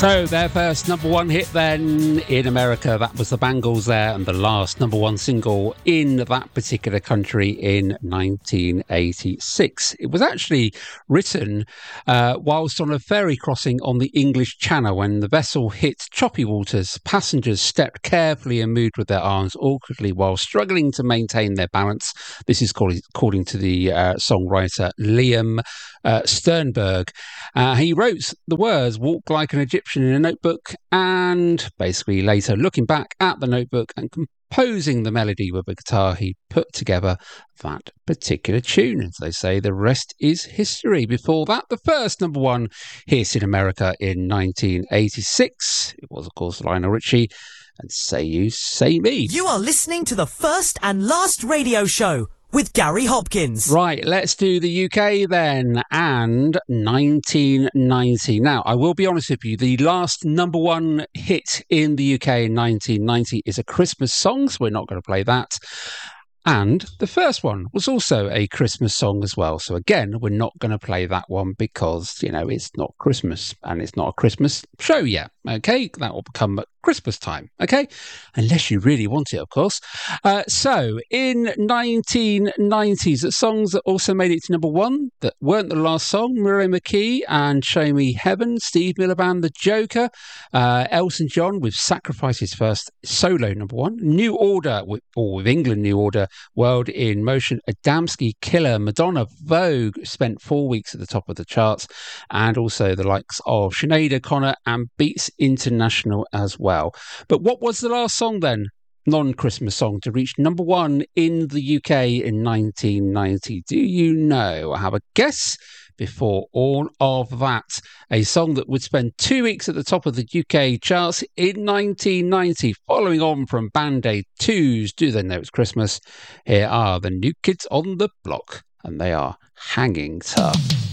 So their first number one hit then in America, that was the Bangles there, and the last number one single in that particular country in 1986. It was actually written whilst on a ferry crossing on the English Channel. When the vessel hit choppy waters, passengers stepped carefully and moved with their arms awkwardly while struggling to maintain their balance. This is according to the songwriter Liam Sternberg. He wrote the words "walk like an Egyptian" in a notebook, and basically later looking back at the notebook and composing the melody with a guitar, he put together that particular tune. As they say, the rest is history. Before that, the first number one hit in America in 1986. It was, of course, Lionel Richie and Say You, Say Me. You are listening to the first and last radio show with Gary Hopkins. Right, let's do the UK then, and 1990. Now, I will be honest with you, the last number one hit in the UK in 1990 is a Christmas song, so we're not going to play that. And the first one was also a Christmas song as well. So again, we're not going to play that one because, you know, it's not Christmas and it's not a Christmas show yet. Okay, that will become at Christmas time. Okay, unless you really want it, of course. So in 1990s, songs that also made it to number one that weren't the last song: Miriam McKee and Show Me Heaven, Steve Miller Band, The Joker, Elton John with Sacrifice, his first solo number one, New Order, with England New Order, World in Motion, Adamski, Killer, Madonna, Vogue spent 4 weeks at the top of the charts, and also the likes of Sinead O'Connor and Beats International as well. But what was the last song then, non-Christmas song, to reach number one in the UK in 1990? Do you know? I have a guess. Before all of that, a song that would spend 2 weeks at the top of the UK charts in 1990, following on from Band Aid 2's Do They Know It's Christmas. Here are the New Kids on the Block, and they are hanging tough.